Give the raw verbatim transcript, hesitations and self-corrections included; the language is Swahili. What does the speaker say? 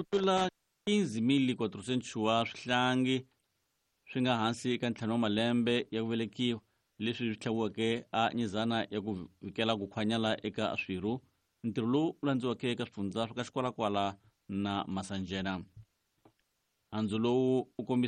tlula quinze mil quatrocentos wa swihlangi swi nga hansi ka ntlhanu wa malembe ya ku velekiwa leswi tlhaviweke a nyizana ya ku vikela ku khwanyala eka swirho. Ntirho lowu u landziweke eka swifundza swa ka Xikwalakwala na Masanjena. Handzu lowu u kombisa